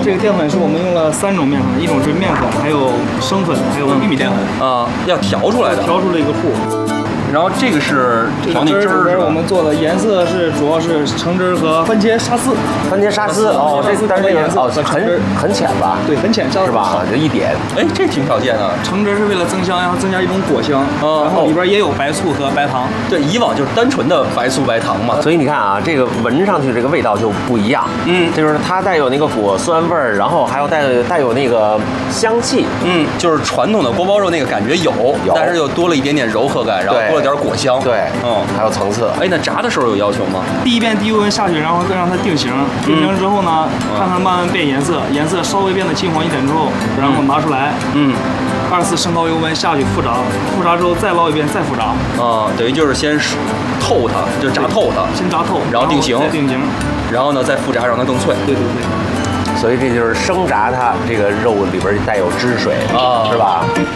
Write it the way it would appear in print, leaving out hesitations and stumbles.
这个淀粉是我们用了3种面粉，一种是面粉，还有生粉，还有玉米淀粉啊，要调出来的， 调出了一个糊。 然后这个是调那汁儿， 我们做的颜色是主要是橙汁和番茄沙司。 番茄沙司哦，但是这个哦很浅吧？ 对，很浅， 是吧？就一点。 哎，这挺少见的。 橙汁是为了增香，然后增加一种果香，然后里边也有白醋和白糖。 对，以往就是单纯的白醋白糖嘛。 所以你看啊，这个闻上去这个味道就不一样。就是它带有那个果酸味儿，然后还有带有那个香气。 就是传统的锅包肉那个感觉有，但是又多了一点点柔和感，然后多了点果香。 对，还有层次。 哎，那炸的时候有要求吗？ 第一遍低温下去，然后再让它定型，定型之后呢，让它慢慢变颜色，颜色稍微变得金黄一点之后，然后拿出来。2次升高油温下去复炸，复炸之后再捞一遍，再复炸。 等于就是先透它，就炸透它， 先炸透， 然后定型，然后呢再复炸让它更脆。 对对对。 所以这就是生炸它这个肉里边带有汁水是吧？